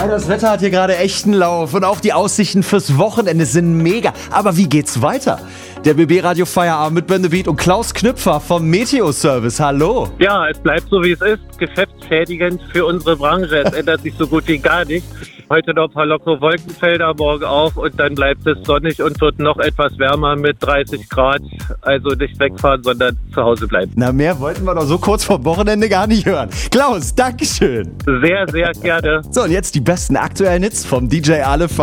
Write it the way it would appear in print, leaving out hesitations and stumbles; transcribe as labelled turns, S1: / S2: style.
S1: Das Wetter hat hier gerade echten Lauf und auch die Aussichten fürs Wochenende sind mega. Aber wie geht's weiter? Der BB Radio Feierabend mit Ben the Beat und Klaus Knüpfer vom Meteo Service. Hallo.
S2: Ja, es bleibt so, wie es ist. Geschäftsschädigend für unsere Branche. Es ändert sich so gut wie gar nichts. Heute noch ein paar lockere Wolkenfelder, morgen auch. Und dann bleibt es sonnig und wird noch etwas wärmer mit 30 Grad. Also nicht wegfahren, sondern zu Hause bleiben.
S1: Na, mehr wollten wir doch so kurz vor Wochenende gar nicht hören. Klaus, Dankeschön.
S2: Sehr, sehr gerne.
S1: So, und jetzt die besten aktuellen Hits vom DJ Aleph.